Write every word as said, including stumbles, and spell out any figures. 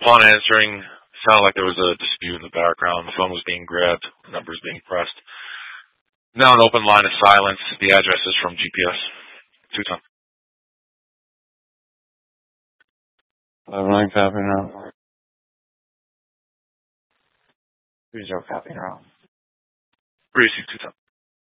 Upon answering, sounded like there was a dispute in the background. The phone was being grabbed, numbers being pressed. Now an open line of silence. The address is from G P S. Two-ton. eleven nine copy now. three zero copy now. Greasy, two-ton.